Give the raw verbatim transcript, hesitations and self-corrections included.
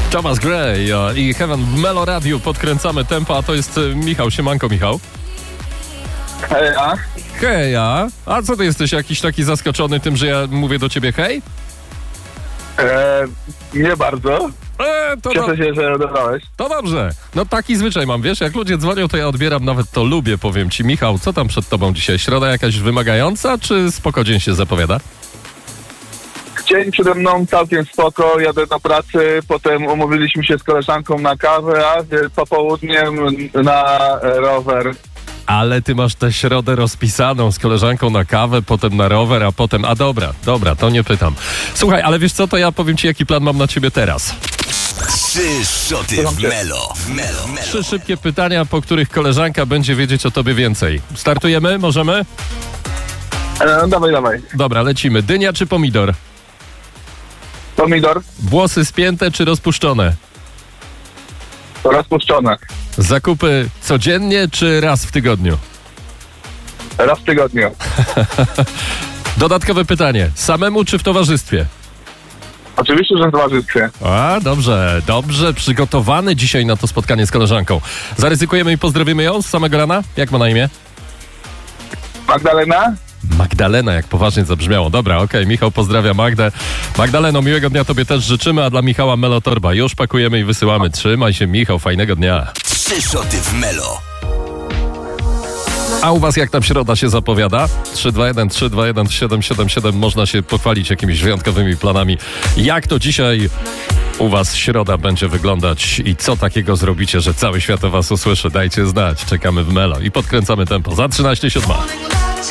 Thomas Gray i Heaven w Melo Radio. Podkręcamy tempo, a to jest Michał. Siemanko, Michał. Heja. Heja. A co ty jesteś jakiś taki zaskoczony tym, że ja mówię do ciebie hej? E, nie bardzo. E, to Cieszę do... się, że odebrałeś. To dobrze. No taki zwyczaj mam, wiesz, jak ludzie dzwonią, to ja odbieram, nawet to lubię, powiem ci. Michał, co tam przed tobą dzisiaj? Środa jakaś wymagająca, czy spoko dzień się zapowiada? Dzień przede mną całkiem spoko, jadę do pracy, potem umówiliśmy się z koleżanką na kawę, a popołudniem na rower. Ale ty masz tę środę rozpisaną z koleżanką na kawę, potem na rower, a potem... A dobra, dobra, to nie pytam. Słuchaj, ale wiesz co, to ja powiem ci, jaki plan mam na ciebie teraz. Trzy szoty w Melo. W Melo. Melo. Trzy szybkie pytania, po których koleżanka będzie wiedzieć o tobie więcej. Startujemy? Możemy? E, dawaj, dawaj. Dobra, lecimy. Dynia czy pomidor? Pomidor Włosy spięte czy rozpuszczone? rozpuszczone. Zakupy codziennie czy raz w tygodniu? Raz w tygodniu. Dodatkowe pytanie. Samemu czy w towarzystwie? Oczywiście, że w towarzystwie. A, dobrze, dobrze przygotowany dzisiaj na to spotkanie z koleżanką. Zaryzykujemy i pozdrowimy ją z samego rana? Jak ma na imię? Magdalena? Magdalena, jak poważnie zabrzmiało. Dobra, okej, okay. Michał pozdrawia Magdę. Magdaleno, miłego dnia tobie też życzymy, a dla Michała Melo Torba. Już pakujemy i wysyłamy. Trzymaj się, Michał, fajnego dnia. Trzy szoty w Melo. A u was jak tam środa się zapowiada? trzy dwa jeden trzy dwa jeden siedem siedem siedem. Można się pochwalić jakimiś wyjątkowymi planami. Jak to dzisiaj u was środa będzie wyglądać i co takiego zrobicie, że cały świat o was usłyszy? Dajcie znać. Czekamy w Melo i podkręcamy tempo. Za trzynaście siódma.